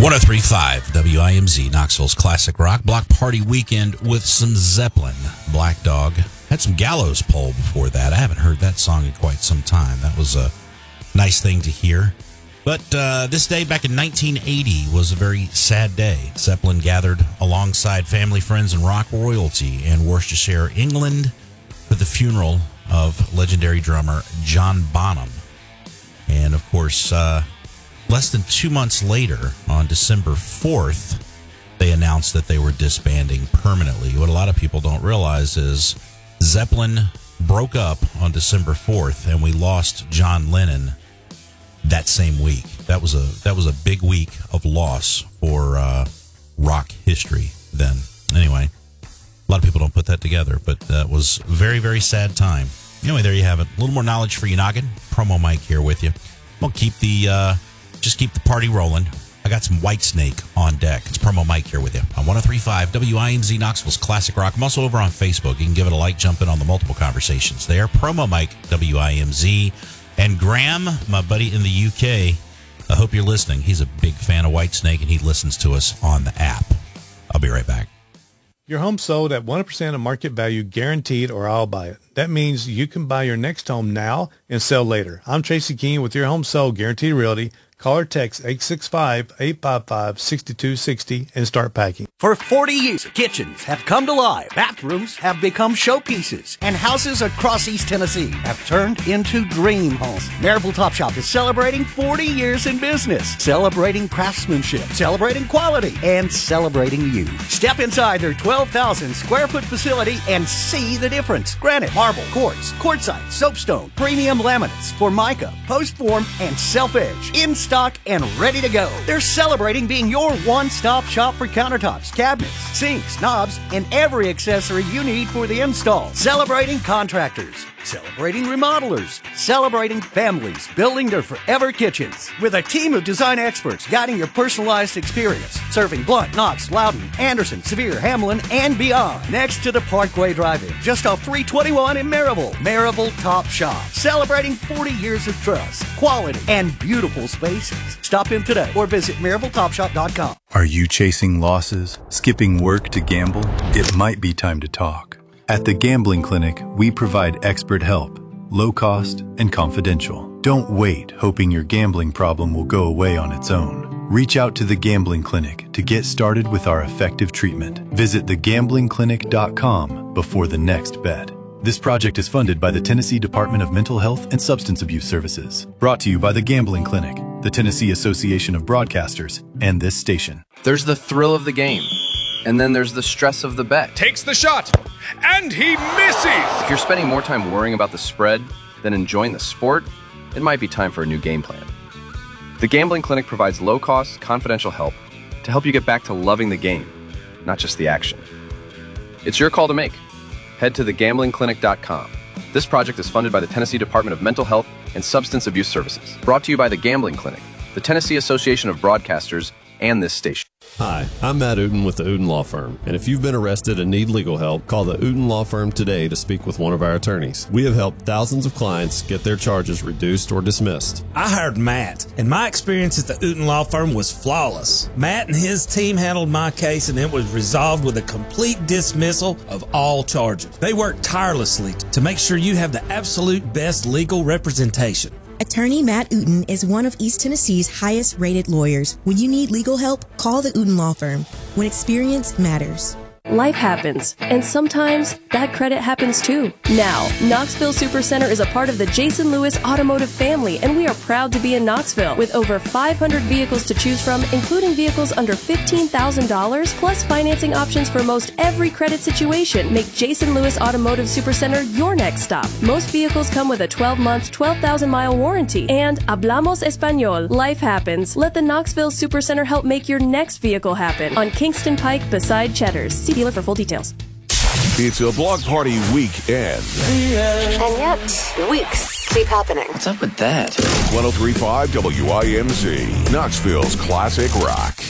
103.5 WIMZ, Knoxville's Classic Rock. Block Party Weekend with some Zeppelin. Black Dog. Had some Gallows Pole before that. I haven't heard that song in quite some time. That was a nice thing to hear. But this day back in 1980 was a very sad day. Zeppelin gathered alongside family, friends, and rock royalty in Worcestershire, England, for the funeral of legendary drummer John Bonham. And, of course, less than 2 months later, on December 4th, they announced that they were disbanding permanently. What a lot of people don't realize is Zeppelin broke up on December 4th, and we lost John Lennon that same week. That was a big week of loss for rock history then. Anyway, a lot of people don't put that together, but that was a very, very sad time. Anyway, there you have it. A little more knowledge for you, Noggin. Promo Mike here with you. We'll keep the party rolling. I got some Whitesnake on deck. It's Promo Mike here with you on 103.5 WIMZ, Knoxville's Classic Rock. I'm also over on Facebook. You can give it a like, jump in on the multiple conversations there. Promo Mike, WIMZ. And Graham, my buddy in the UK, I hope you're listening. He's a big fan of Whitesnake, and he listens to us on the app. I'll be right back. Your home sold at 100% of market value guaranteed, or I'll buy it. That means you can buy your next home now and sell later. I'm Tracy Keene with Your Home Sold Guaranteed Realty. Call or text 865-855-6260 and start packing. For 40 years, kitchens have come to life, bathrooms have become showpieces, and houses across East Tennessee have turned into dream homes. Maryville Top Shop is celebrating 40 years in business, celebrating craftsmanship, celebrating quality, and celebrating you. Step inside their 12,000 square foot facility and see the difference. Granite, marble, quartz, quartzite, soapstone, premium laminates, Formica, post form, and self-edge. In stock and ready to go. They're celebrating being your one-stop shop for countertops, cabinets, sinks, knobs, and every accessory you need for the install. Celebrating contractors, celebrating remodelers, celebrating families building their forever kitchens. With a team of design experts guiding your personalized experience, serving Blount, Knox, Loudon, Anderson, Sevier, Hamlin, and beyond. Next to the Parkway Drive-In, just off 321 in Maryville. Maryville Top Shop, celebrating 40 years of trust, quality, and beautiful spaces. Stop in today or visit MaryvilleTopShop.com. Are you chasing losses, skipping work to gamble? It might be time to talk. At the Gambling Clinic, we provide expert help, low cost, and confidential. Don't wait hoping your gambling problem will go away on its own. Reach out to the Gambling Clinic to get started with our effective treatment. Visit thegamblingclinic.com before the next bet. This project is funded by the Tennessee Department of Mental Health and Substance Abuse Services. Brought to you by the Gambling Clinic, the Tennessee Association of Broadcasters, and this station. There's the thrill of the game, and then there's the stress of the bet. Takes the shot, and he misses! If you're spending more time worrying about the spread than enjoying the sport, it might be time for a new game plan. The Gambling Clinic provides low-cost, confidential help to help you get back to loving the game, not just the action. It's your call to make. Head to thegamblingclinic.com. This project is funded by the Tennessee Department of Mental Health and Substance Abuse Services. Brought to you by the Gambling Clinic, the Tennessee Association of Broadcasters, and this station. Hi, I'm Matt Uden with the Uden Law Firm, and if you've been arrested and need legal help, call the Uden Law Firm today to speak with one of our attorneys. We have helped thousands of clients get their charges reduced or dismissed. I hired Matt, and my experience at the Uden Law Firm was flawless. Matt and his team handled my case, and it was resolved with a complete dismissal of all charges. They worked tirelessly to make sure you have the absolute best legal representation. Attorney Matt Uden is one of East Tennessee's highest rated lawyers. When you need legal help, call the Uden Law Firm. When experience matters. Life happens, and sometimes bad credit happens too. Now, Knoxville Supercenter is a part of the Jason Lewis Automotive family, and we are proud to be in Knoxville with over 500 vehicles to choose from, including vehicles under $15,000, plus financing options for most every credit situation. Make Jason Lewis Automotive Supercenter your next stop. Most vehicles come with a 12-month, 12,000-mile warranty. And hablamos español. Life happens. Let the Knoxville Supercenter help make your next vehicle happen on Kingston Pike beside Cheddar's. See dealer for full details. It's a Block Party weekend. And yet, weeks keep happening. What's up with that? 103.5 WIMZ, Knoxville's Classic Rock.